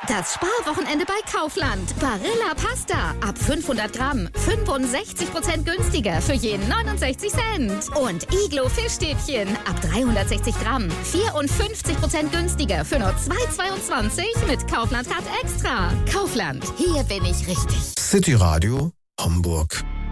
Das Sparwochenende bei Kaufland. Barilla Pasta. Ab 500 Gramm. 65% günstiger für je 69 Cent. Und Iglo Fischstäbchen. Ab 360 Gramm. 54% günstiger für nur 2,22 mit Kaufland Card Extra. Kaufland. Hier bin ich richtig. City Radio Hamburg.